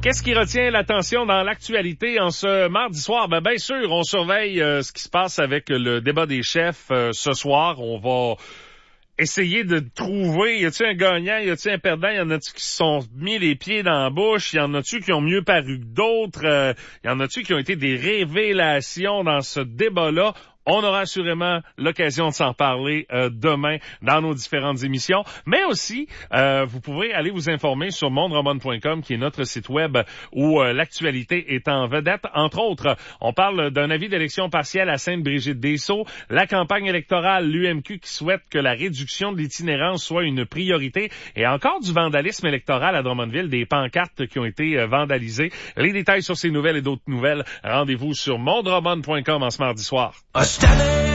Qu'est-ce qui retient l'attention dans l'actualité en ce mardi soir? Bien sûr, on surveille ce qui se passe avec le débat des chefs ce soir. On va essayer de trouver, y a-t-il un gagnant, y a-t-il un perdant, y en a-tu qui se sont mis les pieds dans la bouche, y en a-tu qui ont mieux paru que d'autres, y en a-tu qui ont été des révélations dans ce débat-là? On aura assurément l'occasion de s'en parler demain dans nos différentes émissions. Mais aussi, vous pourrez aller vous informer sur mondroman.com, qui est notre site web où l'actualité est en vedette. Entre autres, on parle d'un avis d'élection partielle à Sainte-Brigitte-des-Sceaux, la campagne électorale, l'UMQ qui souhaite que la réduction de l'itinérance soit une priorité, et encore du vandalisme électoral à Drummondville, des pancartes qui ont été vandalisées. Les détails sur ces nouvelles et d'autres nouvelles, rendez-vous sur mondroman.com en ce mardi soir.